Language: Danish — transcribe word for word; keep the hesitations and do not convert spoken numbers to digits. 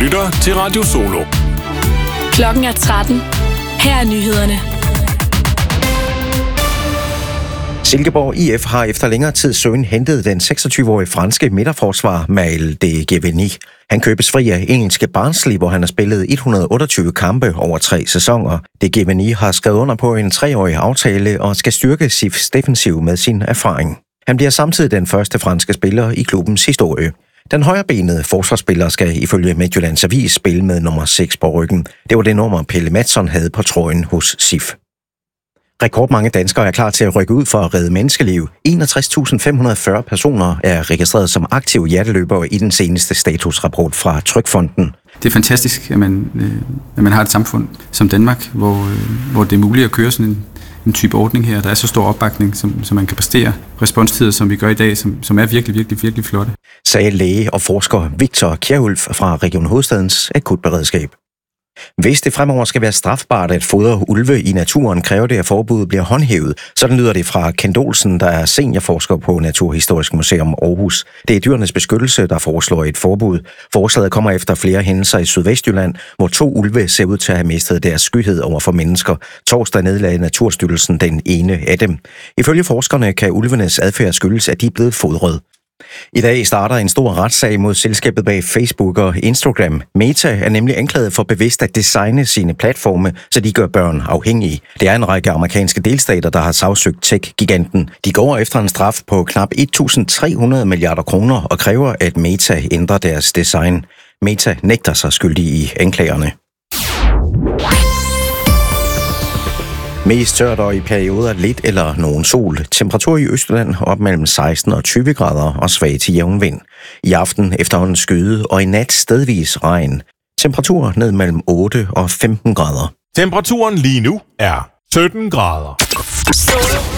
lytter til Radio Solo. Klokken er tretten. Her er nyhederne. Silkeborg I F har efter længere tid søgen hentet den seksogtyve-årige franske midterforsvarer Maël de Geveni. Han købes fri af engelske Barnsley, hvor han har spillet et hundrede og otteogtyve kampe over tre sæsoner. De Geveni har skrevet under på en treårig aftale og skal styrke S I F's defensiv med sin erfaring. Han bliver samtidig den første franske spiller i klubbens historie. Den højrebenede forsvarsspiller skal ifølge Midtjyllands Avis spille med nummer seks på ryggen. Det var det nummer, Pelle Madsson havde på trøjen hos S I F. Rekordmange danskere er klar til at rykke ud for at redde menneskeliv. enogtres tusind fem hundrede og fyrre personer er registreret som aktive hjerteløbere i den seneste statusrapport fra Trygfonden. Det er fantastisk, at man, at man har et samfund som Danmark, hvor, hvor det er muligt at køre sådan en, en type ordning her. Der er så stor opbakning, som, som man kan præstere. Responstider, som vi gør i dag, som, som er virkelig, virkelig, virkelig flotte. Sagde læge og forsker Victor Kjærulf fra Region Hovedstadens akutberedskab. Hvis det fremover skal være strafbart at fodre ulve i naturen, kræver det, at forbuddet bliver håndhævet. Sådan lyder det fra Kent Olsen, der er seniorforsker på Naturhistorisk Museum Aarhus. Det er Dyrenes Beskyttelse, der foreslår et forbud. Forslaget kommer efter flere hændelser i Sydvestjylland, hvor to ulve ser ud til at have mistet deres skyhed over for mennesker. Torsdag nedlagde Naturstyrelsen den ene af dem. Ifølge forskerne kan ulvenes adfærd skyldes, at de er blevet fodret. I dag starter en stor retssag mod selskabet bag Facebook og Instagram. Meta er nemlig anklaget for bevidst at designe sine platforme, så de gør børn afhængige. Det er en række amerikanske delstater, der har sagsøgt tech-giganten. De går efter en straf på knap et tusind tre hundrede milliarder kroner og kræver, at Meta ændrer deres design. Meta nægter sig skyldig i anklagerne. Mest tørt og i perioder lidt eller nogen sol. Temperatur i Østjylland op mellem seksten og tyve grader og svag til jævn vind. I aften efterhånden skyde og i nat stedvis regn. Temperatur ned mellem otte og femten grader. Temperaturen lige nu er sytten grader. Solo